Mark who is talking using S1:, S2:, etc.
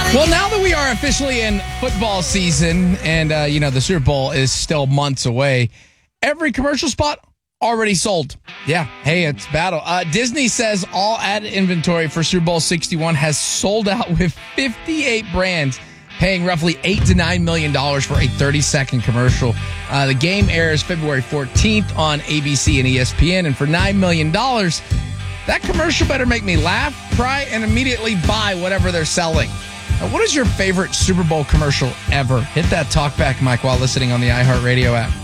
S1: Well, now that we are officially in football season and, the Super Bowl is still months away, every commercial spot already sold. Yeah. Hey, it's battle. Disney says all ad inventory for Super Bowl 61 has sold out with 58 brands paying roughly $8 to $9 million for a 30-second commercial. The game airs February 14th on ABC and ESPN, and for $9 million, that commercial better make me laugh, cry, and immediately buy whatever they're selling. What is your favorite Super Bowl commercial ever? Hit that talkback mic while listening on the iHeartRadio app.